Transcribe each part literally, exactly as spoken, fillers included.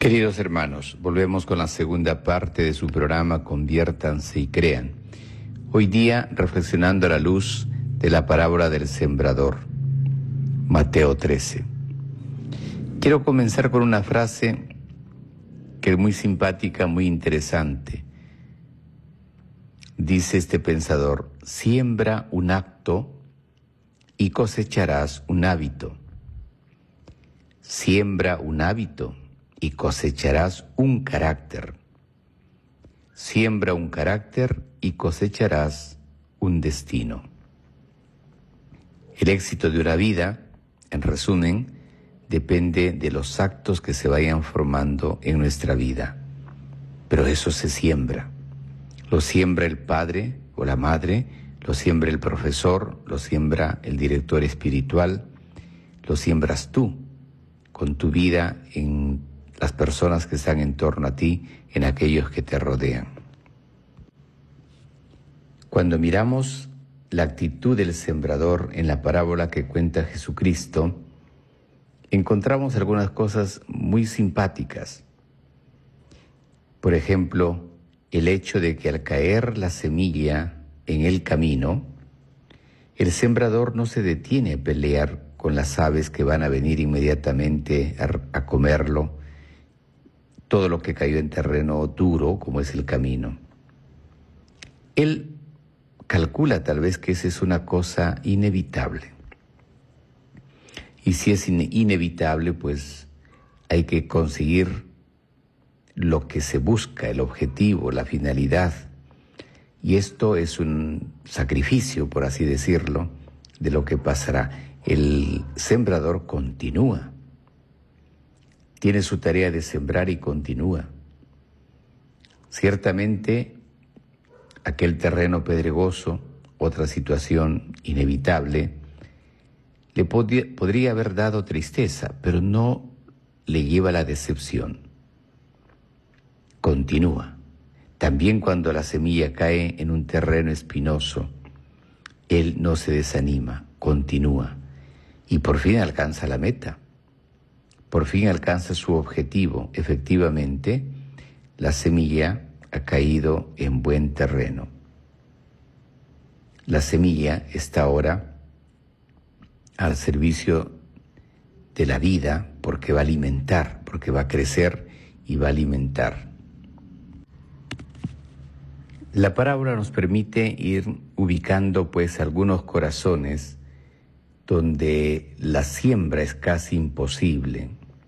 Queridos hermanos, volvemos con la segunda parte de su programa Conviértanse y Crean. Hoy día reflexionando a la luz de la parábola del sembrador, Mateo trece. Quiero comenzar con una frase que es muy simpática, muy interesante. Dice este pensador: siembra un acto y cosecharás un hábito. Siembra un hábito y cosecharás un carácter. Siembra un carácter y cosecharás un destino. El éxito de una vida, en resumen, depende de los actos que se vayan formando en nuestra vida. Pero eso se siembra. Lo siembra el padre o la madre, lo siembra el profesor, lo siembra el director espiritual, lo siembras tú con tu vida en las personas que están en torno a ti, en aquellos que te rodean. Cuando miramos la actitud del sembrador en la parábola que cuenta Jesucristo, encontramos algunas cosas muy simpáticas. Por ejemplo, el hecho de que al caer la semilla en el camino, el sembrador no se detiene a pelear con las aves que van a venir inmediatamente a, a comerlo, todo lo que cayó en terreno duro, como es el camino. Él calcula tal vez que esa es una cosa inevitable. Y si es in- inevitable, pues hay que conseguir lo que se busca, el objetivo, la finalidad. Y esto es un sacrificio, por así decirlo, de lo que pasará. El sembrador continúa. Tiene su tarea de sembrar y continúa. Ciertamente, aquel terreno pedregoso, otra situación inevitable, le pod- podría haber dado tristeza, pero no le lleva a la decepción. Continúa. También cuando la semilla cae en un terreno espinoso, él no se desanima, continúa y por fin alcanza la meta. Por fin alcanza su objetivo. Efectivamente, la semilla ha caído en buen terreno. La semilla está ahora al servicio de la vida porque va a alimentar, porque va a crecer y va a alimentar. La parábola nos permite ir ubicando pues algunos corazones donde la siembra es casi imposible.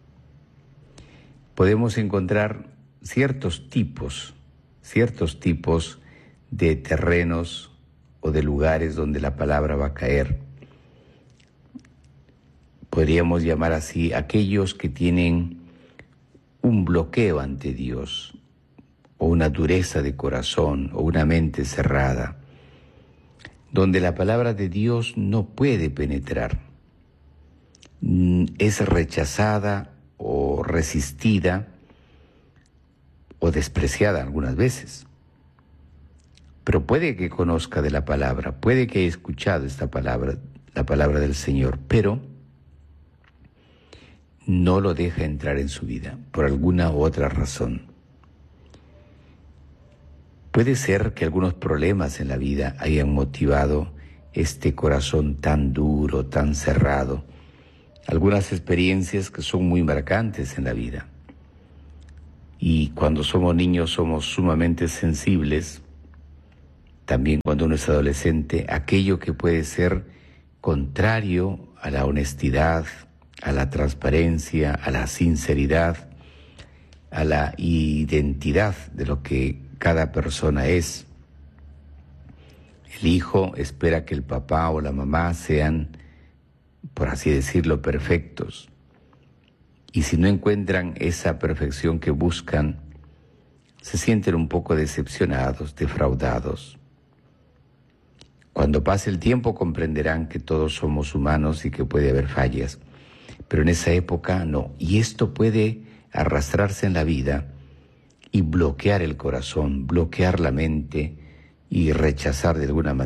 Podemos encontrar ciertos tipos, ciertos tipos de terrenos o de lugares donde la palabra va a caer. Podríamos llamar así aquellos que tienen un bloqueo ante Dios, o una dureza de corazón, o una mente cerrada, donde la palabra de Dios no puede penetrar. Es rechazada o resistida o despreciada algunas veces. Pero puede que conozca de la palabra, puede que haya escuchado esta palabra, la palabra del Señor, pero no lo deja entrar en su vida por alguna u otra razón. Puede ser que algunos problemas en la vida hayan motivado este corazón tan duro, tan cerrado, algunas experiencias que son muy marcantes en la vida. Y cuando somos niños somos sumamente sensibles, también cuando uno es adolescente, aquello que puede ser contrario a la honestidad, a la transparencia, a la sinceridad, a la identidad de lo que cada persona es. El hijo espera que el papá o la mamá sean, por así decirlo, perfectos. Y si no encuentran esa perfección que buscan, se sienten un poco decepcionados, defraudados. Cuando pase el tiempo comprenderán que todos somos humanos y que puede haber fallas, pero en esa época no. Y esto puede arrastrarse en la vida y bloquear el corazón, bloquear la mente y rechazar de alguna manera